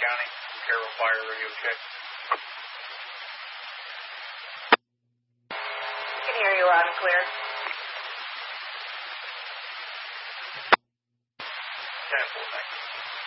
County, Carroll Fire Radio check. Can hear you loud and clear. 10-4, thanks.